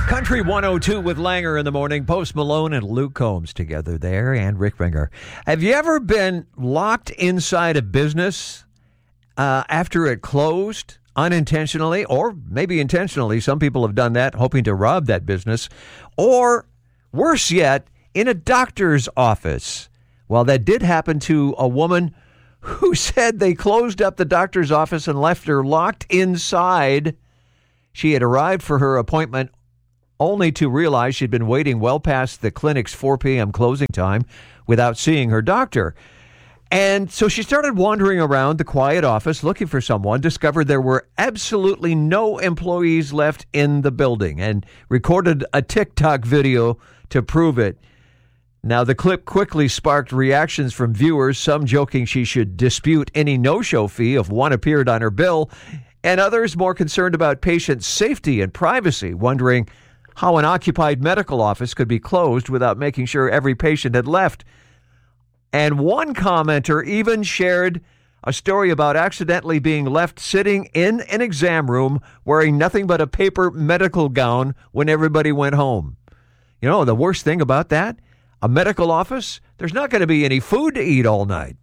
Country 102 with Langer in the morning. Post Malone and Luke Combs together there, and Rick Ringer. Have you ever been locked inside a business after it closed unintentionally, or maybe intentionally? Some people have done that, hoping to rob that business. Or worse yet, in a doctor's office. Well, that did happen to a woman who said they closed up the doctor's office and left her locked inside. She had arrived for her appointment only to realize she'd been waiting well past the clinic's 4 p.m. closing time without seeing her doctor. And so she started wandering around the quiet office looking for someone, discovered there were absolutely no employees left in the building, and recorded a TikTok video to prove it. Now, the clip quickly sparked reactions from viewers, some joking she should dispute any no-show fee if one appeared on her bill, and others more concerned about patient safety and privacy, wondering how an occupied medical office could be closed without making sure every patient had left. And one commenter even shared a story about accidentally being left sitting in an exam room wearing nothing but a paper medical gown when everybody went home. You know, the worst thing about that? A medical office, there's not going to be any food to eat all night.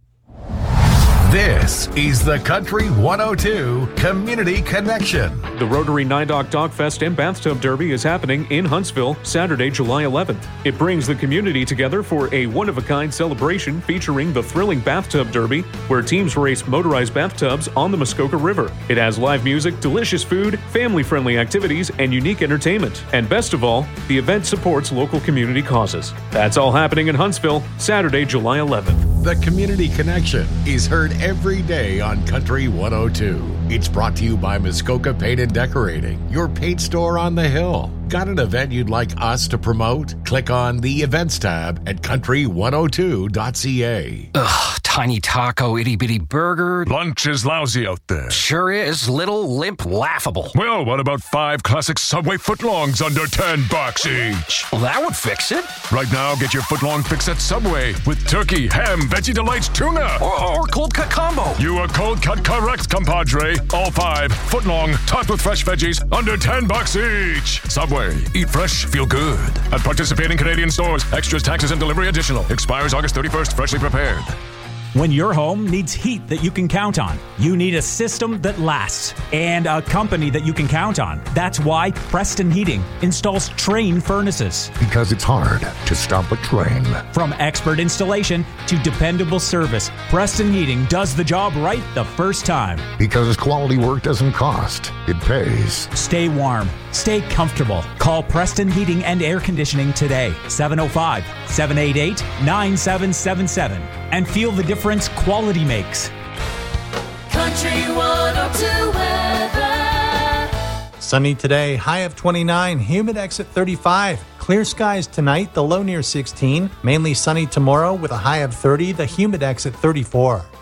This is the Country 102 Community Connection. The Rotary Nine Dog Fest and Bathtub Derby is happening in Huntsville Saturday, July 11th. It brings the community together for a one-of-a-kind celebration featuring the thrilling Bathtub Derby, where teams race motorized bathtubs on the Muskoka River. It has live music, delicious food, family-friendly activities, and unique entertainment. And best of all, the event supports local community causes. That's all happening in Huntsville Saturday, July 11th. The Community Connection is heard every day on Country 102. It's brought to you by Muskoka Paint and Decorating, your paint store on the hill. Got an event you'd like us to promote? Click on the Events tab at country102.ca. Ugh, tiny taco, itty-bitty burger. Lunch is lousy out there. Sure is. Little, limp, laughable. Well, what about 5 classic Subway footlongs under $10 each? Well, that would fix it. Right now, get your footlong fix at Subway with turkey, ham, veggie delights, tuna. Or cold cut combo. You are cold cut correct, compadre. All 5 footlong, topped with fresh veggies, under $10 each. Subway, eat fresh, feel good. At participating Canadian stores, extras, taxes, and delivery additional. Expires August 31st, freshly prepared. When your home needs heat that you can count on, you need a system that lasts and a company that you can count on. That's why Preston Heating installs Trane furnaces. Because it's hard to stop a train. From expert installation to dependable service, Preston Heating does the job right the first time. Because quality work doesn't cost, it pays. Stay warm. Stay comfortable. Call Preston Heating and Air Conditioning today, 705-788-9777. And feel the difference quality makes. Country 102 weather. Sunny today, high of 29, humid exit 35. Clear skies tonight, the low near 16. Mainly sunny tomorrow with a high of 30, the humid exit 34.